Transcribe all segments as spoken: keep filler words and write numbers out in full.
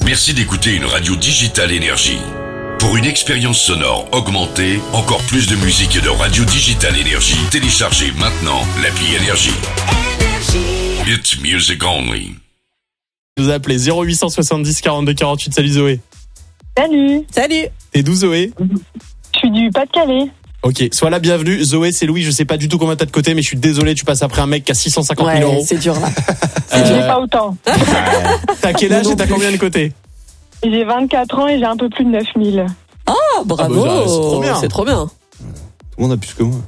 Merci d'écouter une radio digitale Énergie. Pour une expérience sonore augmentée, encore plus de musique et de radio digitale Énergie, téléchargez maintenant l'appli Énergie. It's music only. Vous appelez zéro huit cent soixante-dix quarante-deux quarante-huit. Salut Zoé. Salut. Salut. T'es d'où Zoé? Je suis du Pas-de-Calais. Ok, sois la bienvenue. Zoé, c'est Louis, je sais pas du tout combien t'as de côté, mais je suis désolé, tu passes après un mec qui a six cent cinquante mille Ouais, euros. c'est dur là. Je Euh, n'ai pas autant. T'as quel âge Non et t'as plus. combien de côté? J'ai vingt-quatre ans et j'ai un peu plus de neuf mille. Oh, bravo. Ah bah, c'est trop bien. C'est trop bien. Tout le monde a plus que moi.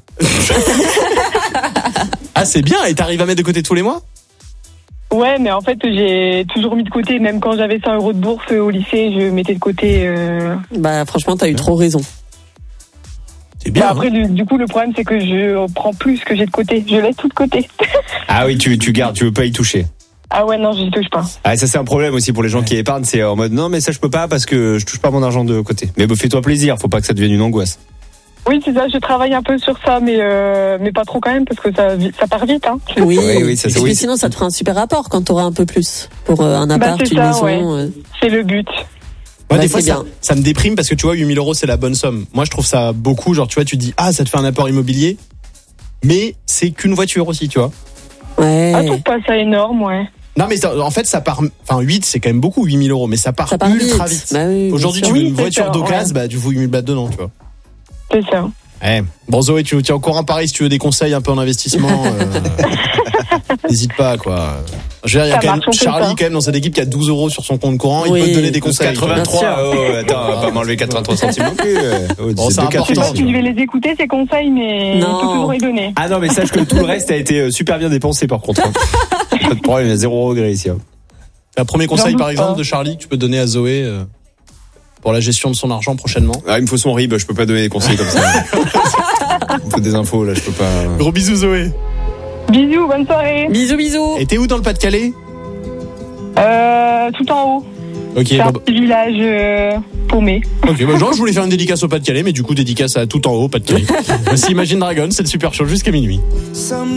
Ah, c'est bien, et t'arrives à mettre de côté tous les mois? Ouais, mais en fait, j'ai toujours mis de côté. Même quand j'avais cent euros de bourse au lycée, je mettais de côté. Euh... Bah franchement, t'as eu trop raison. C'est bien. Bah, hein. après, du, du coup, le problème, c'est que je prends plus que j'ai de côté. Je laisse tout de côté. Ah oui, tu, tu gardes, tu veux pas y toucher. Ah ouais, non, j'y touche pas. Ah, ça c'est un problème aussi pour les gens Ouais. qui épargnent, c'est en mode non mais ça je peux pas parce que je touche pas mon argent de côté. Mais bon, fais-toi plaisir, faut pas que ça devienne une angoisse. Oui, c'est ça, je travaille un peu sur ça, mais, euh, mais pas trop quand même, parce que ça, ça part vite. Hein. Oui, Oui, oui, ça, Et c'est- puis oui. sinon, ça te fera un super rapport quand t'auras un peu plus pour euh, un appart, c'est une ça, maison. ouais. euh. C'est le but. Moi, Bah, des fois, c'est ça, bien. ça me déprime parce que tu vois, huit mille euros, c'est la bonne somme. Moi, je trouve ça beaucoup. Genre, tu vois, tu dis, ah, ça te fait un apport immobilier. Mais c'est qu'une voiture aussi, tu vois. Ouais. Ah, je trouve pas ça énorme, ouais. Non, mais ça- en fait, ça part, enfin, huit, c'est quand même beaucoup, huit mille euros, mais ça part, Ça part ultra vite. vite. Bah oui, bien Aujourd'hui, sûr. tu veux Oui, une c'est voiture ça, d'occasion, ouais. bah, tu fous huit mille bahts dedans, tu vois. C'est ça. Ouais. Bon, Zoé, tu nous tiens au courant pareil si tu veux des conseils un peu en investissement. euh, N'hésite pas, quoi. Je veux dire, il y a Ça quand même marche, on fait Charlie, ça. quand même, dans cette équipe qui a douze euros sur son compte courant. Il Oui. peut te donner des conseils. quatre-vingt-trois, Bien sûr. oh, attends, on va pas m'enlever quatre-vingt-trois centimes non plus. euh. Oh, Bon, c'est deux important. cafés, Je sais pas tu si je vois. vais les écouter, ces conseils, mais Non. il faut toujours les donner. Ah non mais sache que tout le reste a été euh, super bien dépensé par contre. hein. Pas de problème, il y a zéro regret ici. hein. Un premier conseil, J'en par doute exemple, pas. de Charlie que tu peux donner à Zoé euh, pour la gestion de son argent prochainement. Ah, il me faut son R I B, je peux pas donner des conseils comme ça. Il me faut des infos là, je peux pas. Gros bisous, Zoé. Bisous, bonne soirée. Bisous, bisous. Et t'es où dans le Pas-de-Calais? Euh, tout en haut. Ok, C'est un bon, petit village euh, paumé. ok, bah, genre, je voulais faire une dédicace au Pas-de-Calais, mais du coup, dédicace à tout en haut, Pas-de-Calais. Voici Imagine Dragon, c'est le super show jusqu'à minuit.